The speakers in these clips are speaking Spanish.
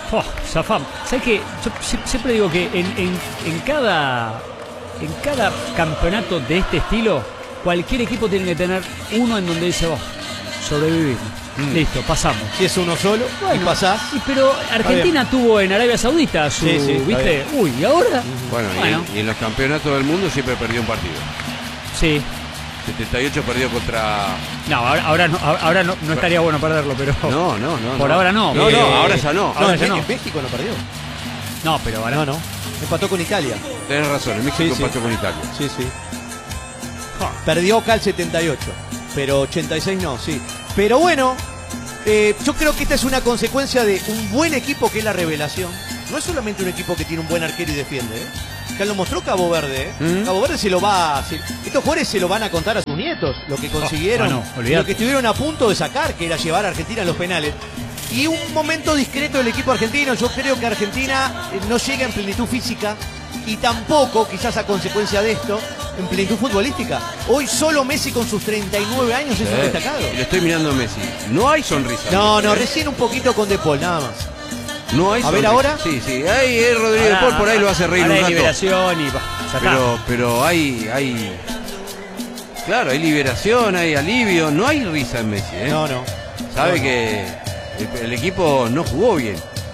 Zafam. ¿Sabes qué? Yo siempre digo que en cada campeonato de este estilo, cualquier equipo tiene que tener uno en donde dice, sobrevivimos. Listo, pasamos. Si es uno solo, y pasás. Pero Argentina tuvo en Arabia Saudita su, ¿viste? Uy, ¿y ahora? Bueno. Y en los campeonatos del mundo siempre perdió un partido. Sí. 78 perdió contra... No, ahora no estaría bueno perderlo, pero... No. Por ahora no. No, ahora ya no. Ahora ya no. En México no perdió. No, pero ahora... No. Empató con Italia. Tenés razón, en México empató con Italia. Sí. Perdió acá el 78, pero 86 no, sí. Pero bueno, yo creo que esta es una consecuencia de un buen equipo que es la revelación. No es solamente un equipo que tiene un buen arquero y defiende, que lo mostró Cabo Verde. Cabo Verde se lo va... estos jugadores se lo van a contar a sus nietos, lo que consiguieron, lo que estuvieron a punto de sacar, que era llevar a Argentina a los penales. Y un momento discreto del equipo argentino. Yo creo que Argentina no llega en plenitud física y tampoco, quizás a consecuencia de esto, en plenitud futbolística. Hoy solo Messi con sus 39 años es un destacado. Le estoy mirando a Messi. No hay sonrisa. No, recién un poquito con De Paul, nada más. No hay sonrisa. A ver ahora. Sí. Ahí Rodrigo De Paul por ahí lo hace reír un rato. Hay liberación y pero hay... Claro, hay liberación, hay alivio. No hay risa en Messi, No. Sabe que el equipo no jugó bien.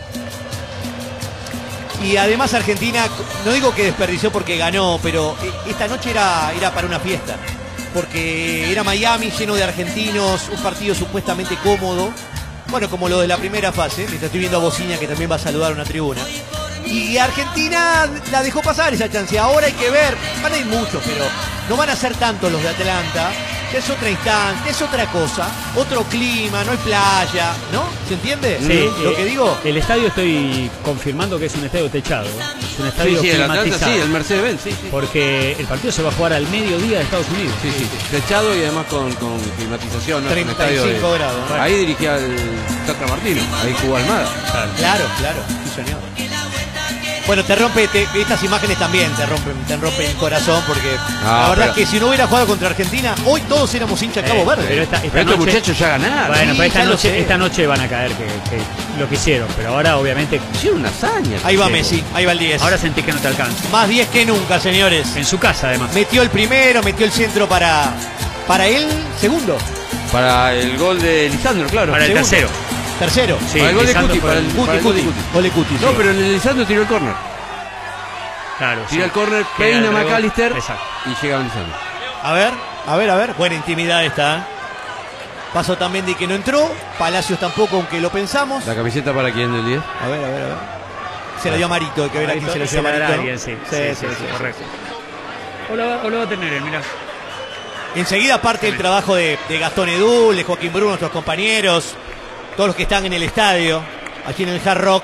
Y además Argentina, no digo que desperdició porque ganó, pero esta noche era para una fiesta. Porque era Miami lleno de argentinos, un partido supuestamente cómodo. Bueno, como lo de la primera fase, mientras estoy viendo a Bociña que también va a saludar a una tribuna. Y Argentina la dejó pasar esa chance. Ahora hay que ver, van a ir muchos, pero no van a ser tantos los de Atlanta. Es otra instancia, es otra cosa, otro clima, no hay playa, ¿no? ¿Se entiende? Sí, lo que digo. El estadio estoy confirmando que es un estadio techado, Es un estadio climatizado. el Atlanta, el Mercedes-Benz, Porque el partido se va a jugar al mediodía de Estados Unidos. Sí. Techado y además con climatización, ¿no? 35 grados. Ahí dirigía el Tata Martino, ahí jugó Almada. Claro, sí señor. Bueno, estas imágenes también te rompen el corazón porque la verdad es que si no hubiera jugado contra Argentina, hoy todos éramos hinchas de Cabo Verde. Pero estos muchachos ya ganaron. Bueno, pero esta noche van a caer que lo que hicieron, pero ahora obviamente hicieron una hazaña. Ahí va Messi, ahí va el 10. Ahora sentís que no te alcanza. Más 10 que nunca, señores. En su casa, además. Metió el primero, metió el centro para el segundo. Para el gol de Lisandro, claro. Para el tercero. Tercero. Sí, para el gol de Cuti, para el gol de Cuti. No, pero el Lisandro tiró el córner. Claro. Tira el córner, peina McAllister y llega a Lisandro. A ver. Buena intimidad esta. Paso también de que no entró. Palacios tampoco, aunque lo pensamos. ¿La camiseta para quién del 10? A ver. Se la dio a Marito, hay que ver aquí se la dio a Marito. Sí, correcto. O lo va a tener, mirá. Enseguida parte el trabajo de Gastón Edul, de Joaquín Bruno, nuestros compañeros, todos los que están en el estadio, aquí en el Hard Rock.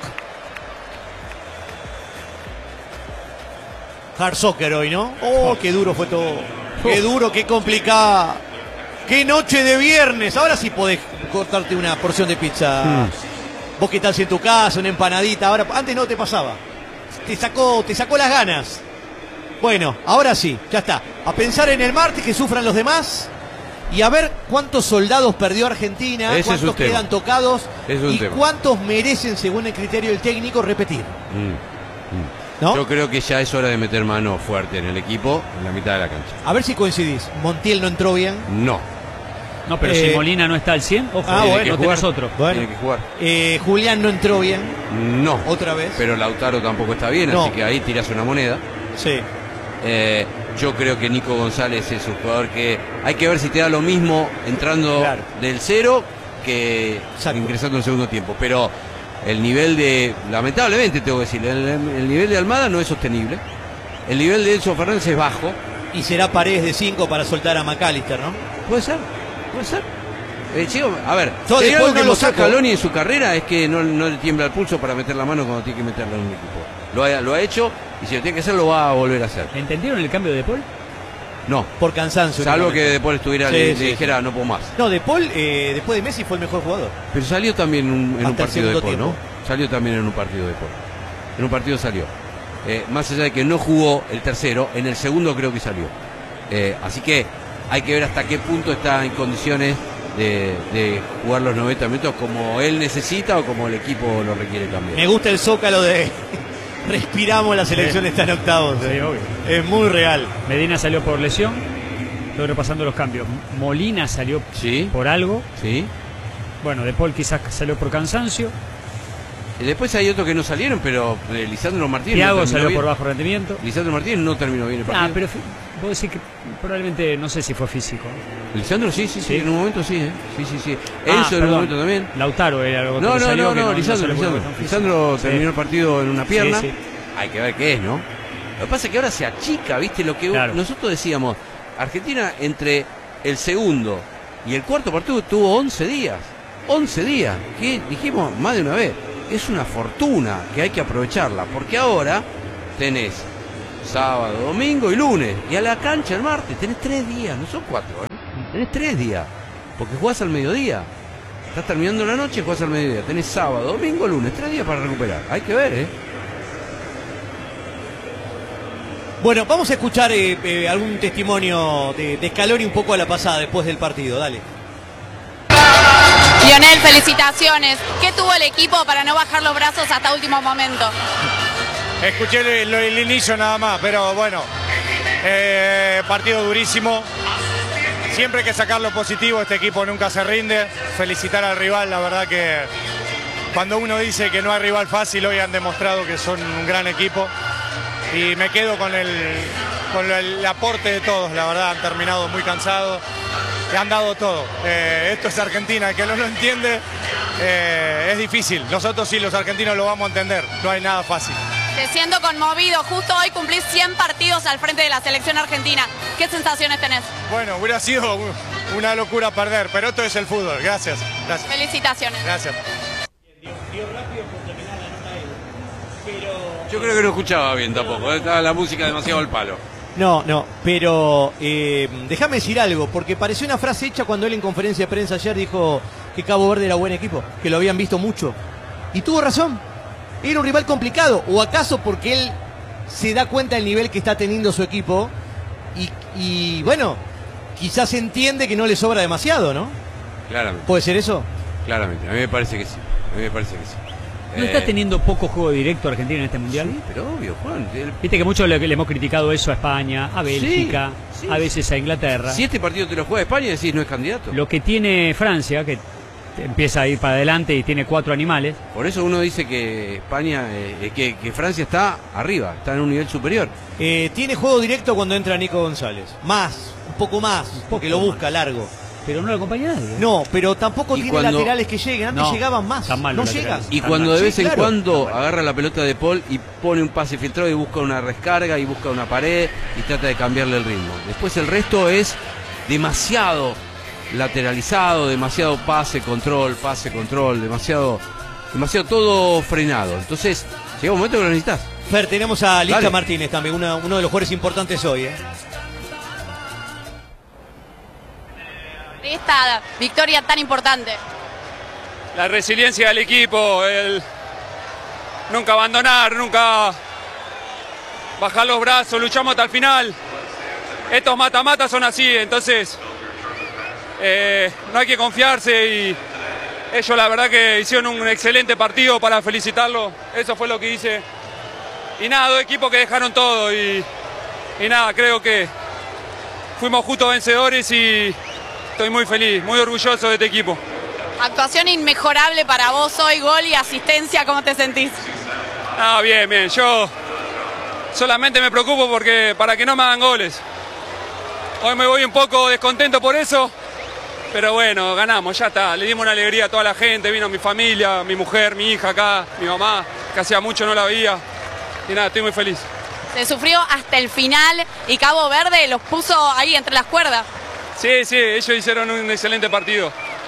Hard Soccer hoy, ¿no? Oh, qué duro fue todo. Qué duro, qué complicada. Qué noche de viernes. Ahora sí podés cortarte una porción de pizza. Vos que estás en tu casa, una empanadita. Ahora, antes no te pasaba. Te sacó las ganas. Bueno, ahora sí, ya está. A pensar en el martes, que sufran los demás. Y a ver cuántos soldados perdió Argentina, cuántos quedan tocados y cuántos merecen, según el criterio del técnico, repetir. ¿No? Yo creo que ya es hora de meter mano fuerte en el equipo, en la mitad de la cancha. A ver si coincidís. ¿Montiel no entró bien? No, pero si Molina no está al 100, ojo, no tenés otro. Tiene que jugar. Julián no entró bien. No. Otra vez. Pero Lautaro tampoco está bien, así que ahí tirás una moneda. Sí. Yo creo que Nico González es un jugador que hay que ver si te da lo mismo entrando del 0 que ingresando en el segundo tiempo. Pero el nivel de, lamentablemente tengo que decir, el nivel de Almada no es sostenible. El nivel de Enzo Fernández es bajo. Y será Paredes de 5 para soltar a McAllister, ¿no? Puede ser. Chico, a ver, si hay algo que no lo saca Scaloni en su carrera es que no le tiembla el pulso para meter la mano cuando tiene que meterla en un equipo. Lo ha hecho y si lo tiene que hacer lo va a volver a hacer. ¿Entendieron el cambio de De Paul? No. Por cansancio. Salvo que De Paul estuviera le dijera no puedo más. No, De Paul después de Messi fue el mejor jugador. Pero salió también en un partido de Paul, ¿no? Salió también en un partido de Paul. En un partido salió. Más allá de que no jugó el tercero, en el segundo creo que salió. Así que hay que ver hasta qué punto está en condiciones de jugar los 90 minutos como él necesita o como el equipo lo requiere también. Me gusta el zócalo de respiramos, la selección está en octavos. Sí, obvio. Es muy real. Medina salió por lesión, estoy repasando los cambios. Molina salió por algo. Sí. Bueno, De Paul quizás salió por cansancio. Y después hay otros que no salieron, pero Lisandro Martínez Thiago no salió bien. por bajo rendimiento. Lisandro Martínez no terminó bien el partido. Pero vos decís que probablemente, no sé si fue físico. Lisandro sí, en un momento sí, sí. Enzo en un momento también. Lautaro era algo que No, Lisandro Lisandro terminó el partido en una pierna. Sí. Hay que ver qué es, ¿no? Lo que pasa es que ahora se achica, ¿viste? Lo que nosotros decíamos, Argentina entre el segundo y el cuarto partido tuvo 11 días. 11 días, que dijimos más de una vez. Es una fortuna que hay que aprovecharla, porque ahora tenés sábado, domingo y lunes, y a la cancha el martes tenés 3 días, no son 4, ¿eh? Tenés 3 días, porque jugás al mediodía. Estás terminando la noche, jugás al mediodía. Tenés sábado, domingo, lunes, 3 días para recuperar. Hay que ver, ¿eh? Bueno, vamos a escuchar algún testimonio de Scaloni un poco a la pasada después del partido. Dale. Lionel, felicitaciones. ¿Qué tuvo el equipo para no bajar los brazos hasta último momento? Escuché el inicio nada más, pero bueno, partido durísimo. Siempre hay que sacar lo positivo, este equipo nunca se rinde. Felicitar al rival, la verdad que cuando uno dice que no hay rival fácil, hoy han demostrado que son un gran equipo. Y me quedo con el aporte de todos, la verdad, han terminado muy cansados. Han dado todo. Esto es Argentina, el que no lo entiende es difícil. Nosotros sí, los argentinos lo vamos a entender, no hay nada fácil. Te siento conmovido, justo hoy cumplís 100 partidos al frente de la selección argentina. ¿Qué sensaciones tenés? Bueno, hubiera sido una locura perder, pero esto es el fútbol. Gracias. Felicitaciones. Gracias. Yo creo que no escuchaba bien tampoco, estaba la música demasiado al palo. No, pero déjame decir algo, porque pareció una frase hecha cuando él en conferencia de prensa ayer dijo que Cabo Verde era buen equipo, que lo habían visto mucho. Y tuvo razón, era un rival complicado, o acaso porque él se da cuenta del nivel que está teniendo su equipo y bueno, quizás entiende que no le sobra demasiado, ¿no? Claramente. ¿Puede ser eso? Claramente, a mí me parece que sí, ¿No está teniendo poco juego directo Argentina en este mundial? Sí, pero obvio, Juan. Viste que muchos le hemos criticado eso a España, a Bélgica, sí. a veces a Inglaterra. Si este partido te lo juega España, decís no es candidato. Lo que tiene Francia, que empieza a ir para adelante y tiene 4 animales. Por eso uno dice que España, que Francia está arriba, está en un nivel superior. Tiene juego directo cuando entra Nico González. Un poco más, porque lo busca largo. Pero no lo acompaña nadie. No, pero tampoco tiene cuando... laterales que lleguen. Antes llegaban más. No llegan. Y cuando de vez en cuando agarra la pelota de Paul y pone un pase filtrado y busca una descarga y busca una pared y trata de cambiarle el ritmo. Después el resto es demasiado lateralizado, demasiado pase, control, demasiado todo frenado. Entonces, llega un momento que lo necesitas. Fer, tenemos a Licha Martínez también, uno de los jugadores importantes hoy, Esta victoria tan importante. La resiliencia del equipo, el nunca abandonar, nunca bajar los brazos, luchamos hasta el final. Estos mata-mata son así, entonces no hay que confiarse y ellos la verdad que hicieron un excelente partido para felicitarlo, eso fue lo que hice. Y nada, dos equipos que dejaron todo y nada, creo que fuimos justos vencedores y estoy muy feliz, muy orgulloso de este equipo. Actuación inmejorable para vos hoy, gol y asistencia, ¿cómo te sentís? Bien, yo solamente me preocupo para que no me hagan goles. Hoy me voy un poco descontento por eso, pero bueno, ganamos, ya está. Le dimos una alegría a toda la gente, vino mi familia, mi mujer, mi hija acá, mi mamá, que hacía mucho no la veía. Y nada, estoy muy feliz. Se sufrió hasta el final y Cabo Verde los puso ahí entre las cuerdas. Sí, ellos hicieron un excelente partido.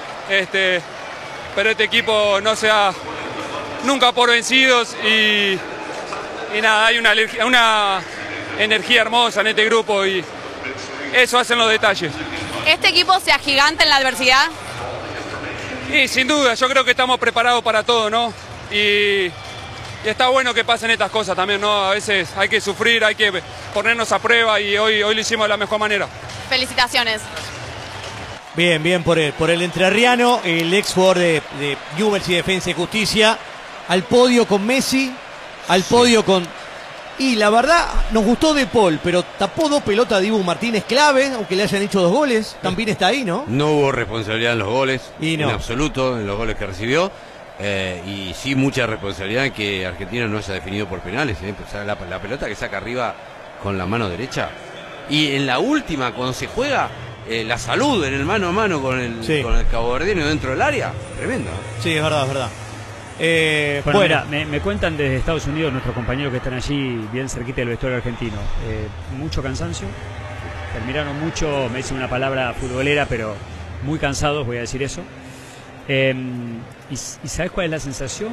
Pero este equipo no se da nunca por vencidos y nada, hay una energía hermosa en este grupo y eso hacen los detalles. ¿Este equipo se agiganta en la adversidad? Y sin duda, yo creo que estamos preparados para todo, ¿no? Y está bueno que pasen estas cosas también, ¿no? A veces hay que sufrir, hay que ponernos a prueba y hoy lo hicimos de la mejor manera. Felicitaciones. Bien por el entrerriano, el ex jugador de Newell's y Defensa y Justicia, al podio con Messi, al podio con... Y la verdad, nos gustó De Paul, pero tapó 2 pelotas de Dibu Martínez clave, aunque le hayan hecho 2 goles, también está ahí, ¿no? No hubo responsabilidad en los goles, y no. En absoluto, en los goles que recibió. Y sí mucha responsabilidad en que Argentina no haya definido por penales. O sea, la pelota que saca arriba con la mano derecha. Y en la última, cuando se juega, la salud en el mano a mano con el caboverdiano dentro del área, tremendo. Sí, es verdad. Bueno, mira, me cuentan desde Estados Unidos nuestros compañeros que están allí bien cerquita del vestuario argentino. Mucho cansancio, terminaron mucho, me dicen una palabra futbolera, pero muy cansados, voy a decir eso. ¿Y sabes cuál es la sensación?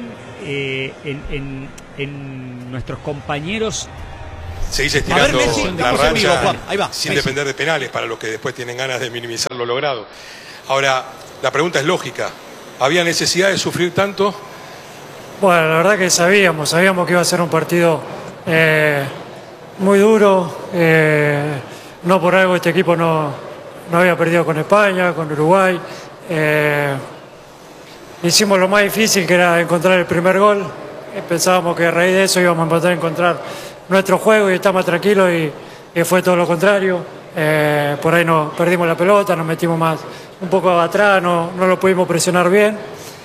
En nuestros compañeros. Seguís estirando la racha ahí va, sin depender de penales para los que después tienen ganas de minimizar lo logrado. Ahora, la pregunta es lógica. ¿Había necesidad de sufrir tanto? Bueno, la verdad que sabíamos que iba a ser un partido muy duro. No por algo este equipo no había perdido con España, con Uruguay. Hicimos lo más difícil, que era encontrar el primer gol. Pensábamos que a raíz de eso íbamos a poder encontrar nuestro juego y estar más tranquilos, y fue todo lo contrario. Por ahí nos perdimos la pelota, nos metimos más un poco atrás, no lo pudimos presionar bien.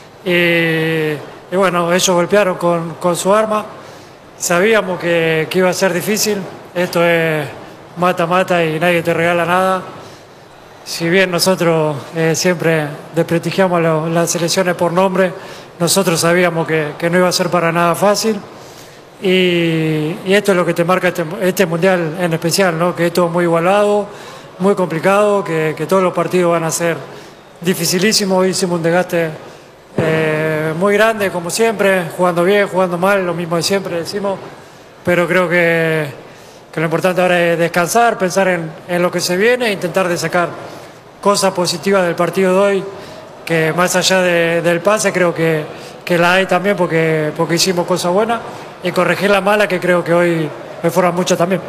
Y bueno, ellos golpearon con su arma. Sabíamos que iba a ser difícil. Esto es mata-mata y nadie te regala nada. Si bien nosotros siempre desprestigiamos las selecciones por nombre, nosotros sabíamos que no iba a ser para nada fácil. Y esto es lo que te marca este Mundial en especial, ¿no? Que esto es muy igualado, muy complicado, que todos los partidos van a ser dificilísimos. Hicimos un desgaste muy grande, como siempre, jugando bien, jugando mal, lo mismo de siempre decimos, pero creo que lo importante ahora es descansar, pensar en lo que se viene e intentar de sacar cosas positivas del partido de hoy, que más allá del pase creo que la hay también, porque hicimos cosas buenas, y corregir la mala, que creo que hoy fueron muchas también.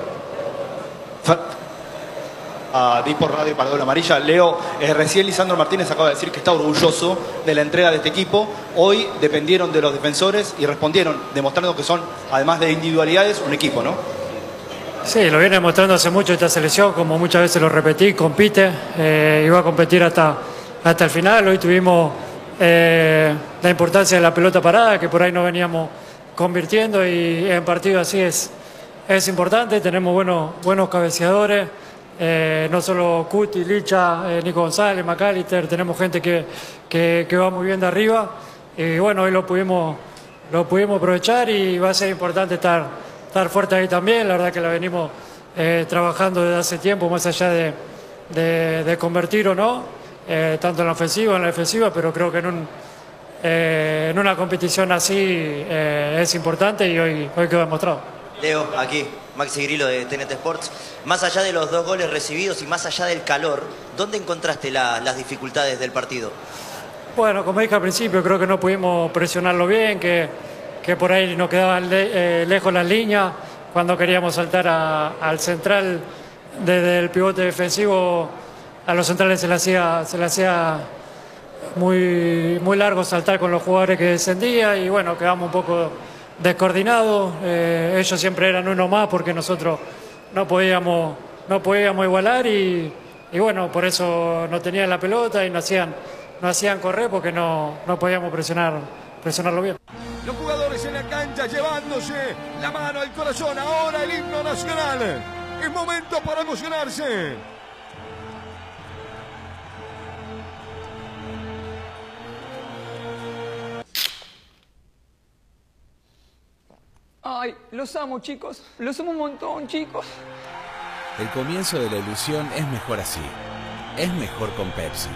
Di por Radio y para Doble Amarilla. Leo, recién Lisandro Martínez acaba de decir que está orgulloso de la entrega de este equipo. Hoy dependieron de los defensores y respondieron, demostrando que son, además de individualidades, un equipo, ¿no? Sí, lo viene demostrando hace mucho esta selección, como muchas veces lo repetí, compite, y va a competir hasta el final. Hoy tuvimos la importancia de la pelota parada, que por ahí no veníamos convirtiendo, y en partido así es importante. Tenemos buenos cabeceadores. No solo Cuti, Licha, Nico González, McAllister, tenemos gente que va muy bien de arriba, y bueno, hoy lo pudimos aprovechar, y va a ser importante estar fuerte ahí también. La verdad que la venimos trabajando desde hace tiempo, más allá de convertir o no, tanto en la ofensiva, en la defensiva, pero creo que en una competición así es importante, y hoy quedó demostrado. Leo, aquí, Maxi Grillo de TNT Sports. Más allá de los 2 goles recibidos y más allá del calor, ¿dónde encontraste las dificultades del partido? Bueno, como dije al principio, creo que no pudimos presionarlo bien, que por ahí nos quedaban lejos las líneas. Cuando queríamos saltar al central, desde el pivote defensivo, a los centrales se le hacía muy largo saltar con los jugadores que descendían, y bueno, quedamos un poco descoordinados. Ellos siempre eran uno más, porque nosotros no podíamos igualar, y bueno, por eso no tenían la pelota y no hacían correr, porque no podíamos presionarlo bien. Los jugadores en la cancha llevándose la mano al corazón. Ahora el himno nacional. Es momento para emocionarse. Ay, los amo, chicos. Los amo un montón, chicos. El comienzo de la ilusión es mejor así. Es mejor con Pepsi.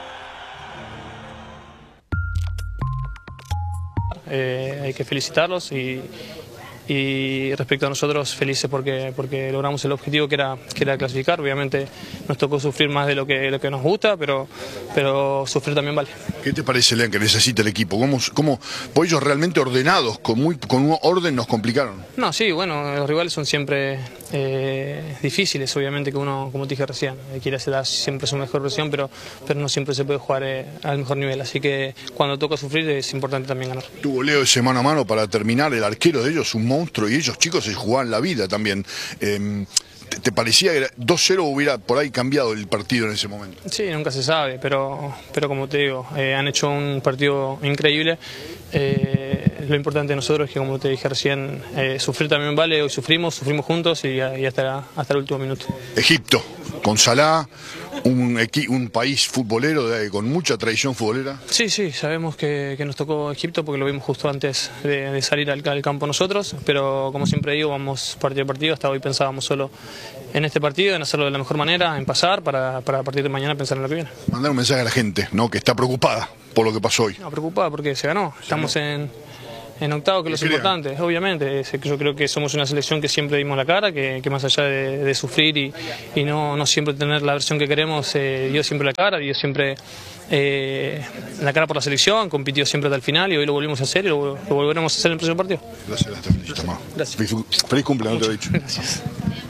Hay que felicitarlos, y respecto a nosotros, felices porque logramos el objetivo que era clasificar. Obviamente nos tocó sufrir más de lo que nos gusta, pero sufrir también vale. ¿Qué te parece, Lean, que necesita el equipo? ¿Cómo pues ellos realmente ordenados, con un orden nos complicaron? No, sí, bueno, los rivales son siempre difíciles, obviamente, que uno, como te dije recién, quiere hacer siempre su mejor versión, pero no siempre se puede jugar al mejor nivel. Así que cuando toca sufrir es importante también ganar. Tuvo Leo ese mano a mano para terminar, el arquero de ellos, un monstruo, y ellos chicos se jugaban la vida también. ¿Te parecía que 2-0 hubiera por ahí cambiado el partido en ese momento? Sí, nunca se sabe, pero como te digo, han hecho un partido increíble. Lo importante de nosotros es que, como te dije recién, sufrir también vale. Hoy sufrimos juntos y hasta el último minuto. Egipto, con Salah, un país futbolero con mucha tradición futbolera. Sí, sabemos que nos tocó Egipto porque lo vimos justo antes de salir al campo nosotros, pero como siempre digo, vamos partido a partido. Hasta hoy pensábamos solo en este partido, en hacerlo de la mejor manera, en pasar, para a partir de mañana pensar en lo que viene. Mandar un mensaje a la gente, ¿no?, que está preocupada por lo que pasó hoy. No, preocupada porque se ganó. Estamos en octavo, que es lo importante, obviamente. Yo creo que somos una selección que siempre dimos la cara, que más allá de sufrir y no siempre tener la versión que queremos, dio siempre la cara, dio siempre la cara por la selección, compitió siempre hasta el final y hoy lo volvimos a hacer y lo volveremos a hacer en el próximo partido. Gracias, te felicito, Mau. Gracias. Feliz cumpleaños, te lo he dicho. Gracias.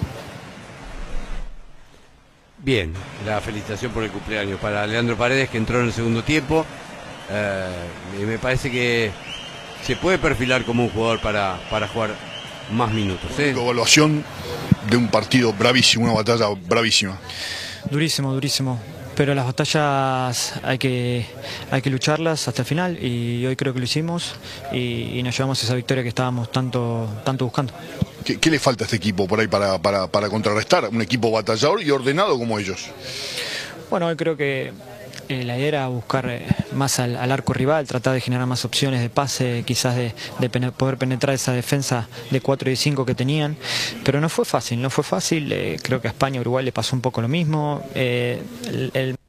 Bien, la felicitación por el cumpleaños para Leandro Paredes, que entró en el segundo tiempo. Me parece que se puede perfilar como un jugador para jugar más minutos. Evaluación de un partido bravísimo, una batalla bravísima. Durísimo, pero las batallas hay que lucharlas hasta el final y hoy creo que lo hicimos y nos llevamos esa victoria que estábamos tanto buscando. ¿Qué le falta a este equipo por ahí para contrarrestar un equipo batallador y ordenado como ellos? Bueno, hoy creo que la idea era buscar más al arco rival, tratar de generar más opciones de pase, quizás de poder penetrar esa defensa de 4 y 5 que tenían, pero no fue fácil, creo que a España y Uruguay le pasó un poco lo mismo. El